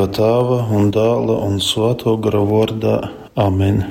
Tēva un Dēla un Svētā gara vārdā. Amen.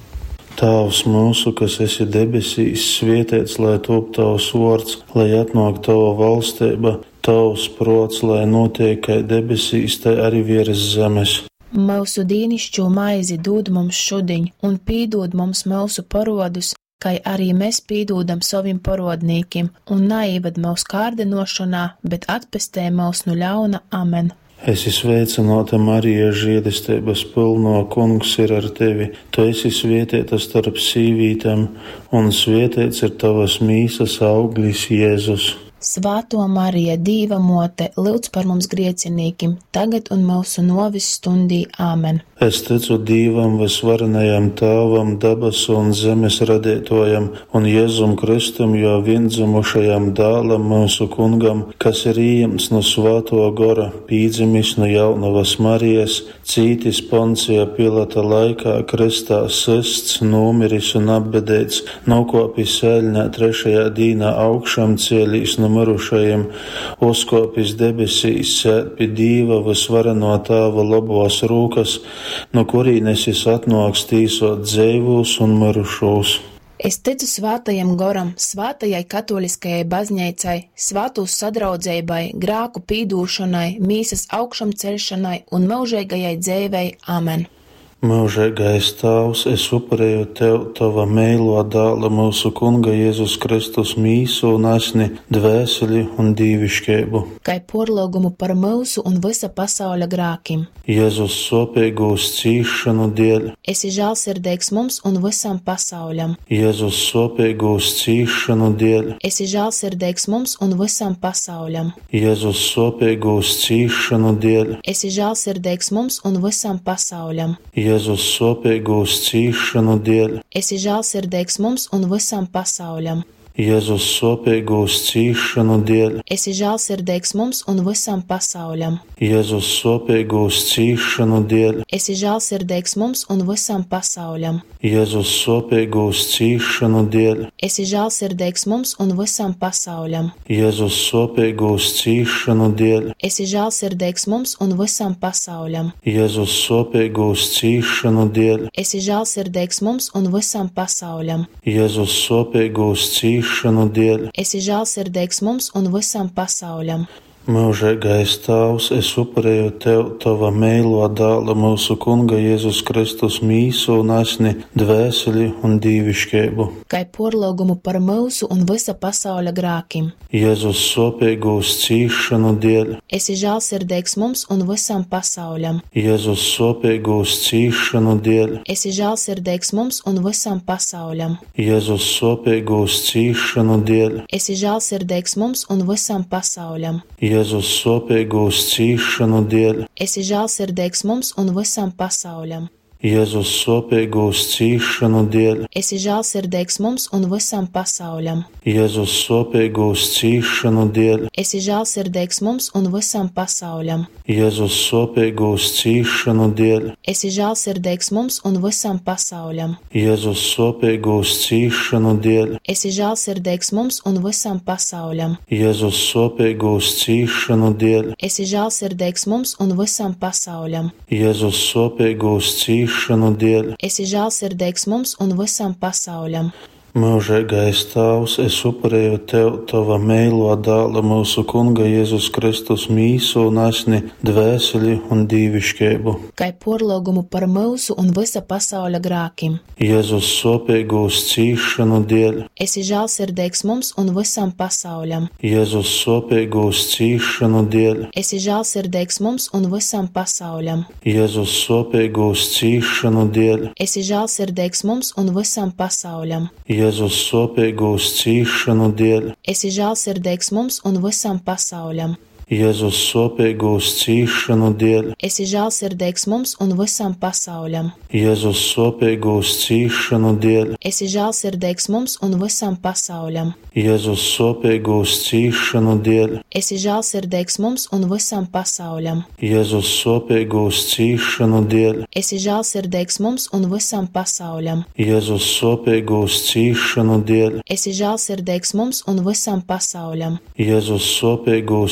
Tēvs mūsu, kas esi debesīs, svētīts lai top tavs vārds, lai atnāk tava valstība, tavs prāts, lai notiek kā debesīs, tā arī virs zemes. Mūsu dienascho maizi dod mums šodien, un piedod mums mūsu parodus, kā arī mēs piedodam saviem parodniekiem, un neieved mūsu kārdinošanā, bet atpestē mūs no ļauna. Amen. Esi sveicināta, Marija, žēlastības pilno, Kungs ir ar tevi. Tu esi svētīta starp sīvītēm, un svētīts ir tavas mīsas auglis, Jēzus. Svētā Marija, Dieva mote, lūdz par mums griecinīkim, tagad un mūsu novis stundī. Āmen. Es ticu Dievam, visvarenajam Tēvam, debesu un zemes radītojam, un Jēzum Kristum, jo viendzimušajam Dēlam, mūsu Kungam, kas ir ieņemts no Svētā gara, pīdzimis no jaunavas Marijas, cītis Poncija Pilata laikā, kristā sists, nomiris un apbedēts, nokopis eļņā trešajā dīnā augšām cēlīs no mirušajiem, uzkopis debesīs, sēd pie Dieva visvareno Tēva labos rūkas, no kurīnes es atnāks tīsot dzīvos un mirušos. Es ticu svētajam goram, svētajai katoliskajai baznīcai, svētūs sadraudzībai, grēku pīdūšanai, mīsas augšam celšanai un mūžīgajai dzīvei. Amen. Mūžīgais Tēvs, es upurēju tev, tava mīļo Dēla, mūsu Kunga Jēzus Kristus mīsu un asni, dvēseli un dīvišķību. Kai porlūgumu par mūsu un visa pasauļa grēkiem. Jēzus sopīgūs cīšanu dēļ. Esi žēlsirdīgs mums un visam pasauļam. Jēzus sopīgūs cīšanu dēļ. Esi žēlsirdīgs mums un visam pasauļam. Jēzus sopīgūs cīšanu dēļ. Esi žēlsirdīgs mums un visam pasauļam. Jēzus sopīgūs cīšanu dēļ. Esi žēlsirdīgs mums un visam pasauļam. Jēzus sopīgūs cīšanu dēļ. Esi žēlsirdīgs mums un visam pasauļam. Jēzus sopīgūs cīšanu dēļ. Esi žēlsirdīgs mums un visam pasauļam. Jēzus sopīgūs cīšanu dēļ. Esi žēlsirdīgs mums un visam pasauļam. Jēzus sopīgūs cīšanu dēļ. Esi žēlsirdīgs mums un visam pasauļam. Jēzus sopīgūs cīšanu dēļ. Esi žēlsirdīgs mums un visam pasauļam. Jēzus sopīgūs cīšanu dēļ. Esi žēlsirdīgs mums un visam pasauļam. Mūžīgais Tēvs, es upurēju tev, tava mīļo Dēla, mūsu Kunga Jēzus Kristus mīsu un asni, dvēseli un dīvišķību. Kai porlūgumu par mūsu un visa pasauļa grēkiem. Jēzus sopīgūs cīšanu dēļ. Esi žēlsirdīgs mums un visam pasauļam. Jēzus sopīgūs cīšanu dēļ. Esi žēlsirdīgs mums un visam pasauļam. Jēzus sopīgūs cīšanu dēļ. Esi žēlsirdīgs mums un visam pasauļam. Jēzus sopīgūs cīšanu dēļ. Esi žēlsirdīgs mums un visam pasauļam. Jēzus sopīgūs cīšanu dēļ. Esi žēlsirdīgs mums un visam pasauļam. Jēzus sopīgūs cīšanu dēļ. Esi žēlsirdīgs mums un visam pasauļam. Jēzus sopīgūs cīšanu dēļ. Esi žēlsirdīgs mums un visam pasauļam. Jēzus sopīgūs cīšanu dēļ. Esi žēlsirdīgs mums un visam pasauļam. Jēzus sopīgūs cīšanu dēļ. Esi žēlsirdīgs mums un visam pasauļam. Jēzus sopīgūs cīšanu dēļ. Esi žēlsirdīgs mums un visam pasauļam. Mūžīgais Tēvs, es upurēju tev, tava mīļo Dēla, mūsu Kunga Jēzus Kristus mīsu un asni, dvēseli un dīvišķību. Kai porlūgumu par mūsu un visa pasauļa grēkiem. Jēzus sopīgūs cīšanu dēļ. Esi žēlsirdīgs mums un visam pasauļam. Jēzus sopīgūs cīšanu dēļ. Esi žēlsirdīgs mums un visam pasauļam. Jēzus sopīgūs cīšanu dēļ. Esi žēlsirdīgs mums un visam pasauļam. Jēzus sopīgūs cīšanu dēļ. Esi žēlsirdīgs mums un visam pasauļam. Jēzus sopīgūs cīšanu dēļ. Esi žēlsirdīgs mums un visam pasauļam. Jēzus sopīgūs cīšanu dēļ. Esi žēlsirdīgs mums un visam pasauļam. Jēzus sopīgūs cīšanu dēļ. Esi žēlsirdīgs mums un visam pasauļam. Jēzus sopīgūs cīšanu dēļ. Esi žēlsirdīgs mums un visam pasauļam. Jēzus sopīgūs cīšanu dēļ. Esi žēlsirdīgs mums un visam pasauļam. Jēzus sopīgūs cīšanu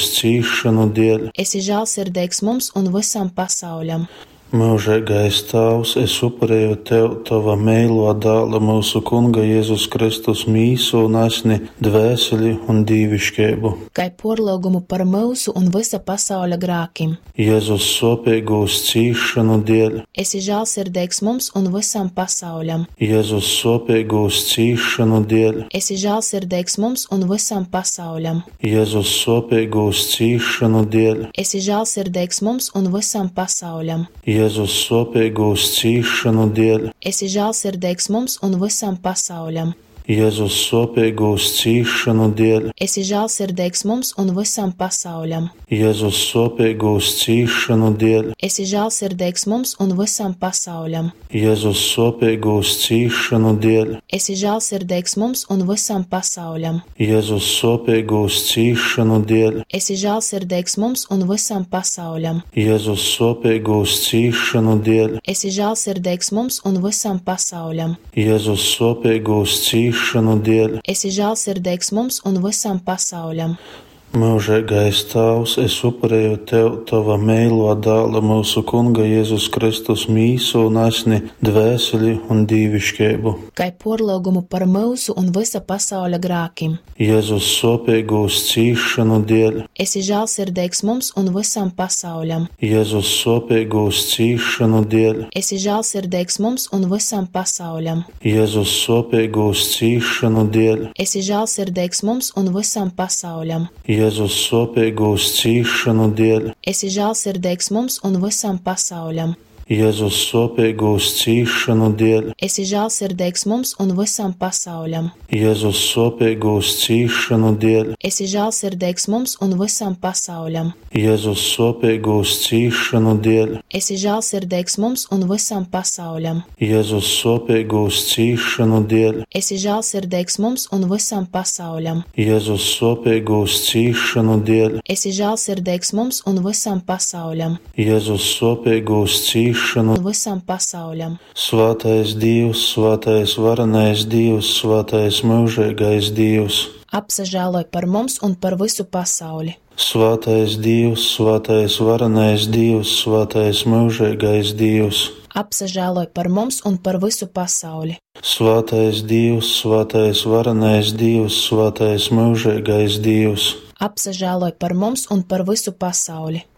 cīšanu dēļ. Esi žēlsirdīgs mums un visam pasauļam. Mūžīgais Tēvs, es upurēju Tev, Tava mīļo dēla, mūsu Kunga Jēzus Kristus mīsu un asni, dvēseli un dīvišķību. Kai porlūgumu par mūsu un visa pasauļa grākim. Jēzus sopīgūs cīšanu dēļ. Esi žēlsirdīgs mums un visam pasauļam. Jēzus sopīgūs cīšanu dēļ. Esi žēlsirdīgs mums un visam pasauļam. Jēzus sopīgūs cīšanu dēļ. Esi žēlsirdīgs mums un visam pasauļam. Jēzus sopīgūs cīšanu dēļ. Esi žēlsirdīgs mums un visam pasauļam. Jēzus sopīgūs cīšanu dēļ. Esi žēlsirdīgs mums un visam pasauļam. Jēzus sopīgūs cīšanu dēļ. Esi žēlsirdīgs mums un visam pasauļam. Jēzus sopīgūs cīšanu dēļ. Esi žēlsirdīgs mums un visam pasauļam. Jēzus sopīgūs cīšanu dēļ. Esi žēlsirdīgs mums un visam pasauļam. Jēzus sopīgūs cīšanu dēļ. Esi žēlsirdīgs mums un visam pasauļam. Jēzus sopīgūs cīšanu dēļ. Esi žēlsirdīgs mums un visam pasauļam. Mūžīgais Tēvs, es upurēju Tev, Tava mīļo dēla, mūsu Kunga Jēzus Kristus mīsu un asni, dvēseli un dīvišķību. Kai porlūgumu par mūsu un visa pasauļa grākim. Jēzus sopīgūs cīšanu dēļ. Esi žēlsirdīgs mums un visam pasauļam. Jēzus sopīgūs cīšanu dēļ. Esi žēlsirdīgs mums un visam pasauļam. Jēzus sopīgūs cīšanu dēļ. Esi žēlsirdīgs mums un visam pasauļam. Jēzus sopīgūs cīšanu dēļ. Esi žēlsirdīgs mums un visam pasauļam. Jēzus sopīgūs cīšanu dēļ. Esi žēlsirdīgs mums un visam pasauļam. Jēzus sopīgūs cīšanu dēļ. Esi žēlsirdīgs mums un visam pasauļam. Jēzus sopīgūs cīšanu dēļ. Esi žēlsirdīgs mums un visam pasauļam. Jēzus sopīgūs cīšanu dēļ. Esi žēlsirdīgs mums un visam pasauļam. Jēzus sopīgūs cīšanu dēļ. Esi žēlsirdīgs mums un visam pasauļam. Jēzus sopīgūs cīšanu un visam pasauļam. Svētais Dievs, svētais varenais Dievs, svētais mūžīgais Dievs. Apsažēloj par mums un par visu pasauli. Svētais Dievs, svētais varenais Dievs, svētais mūžīgais Dievs. Apsažēloj par mums un par visu pasauli. Svētais Dievs, svētais varenais Dievs, svētais mūžīgais Dievs. Apsažēloj par mums un par visu pasauli.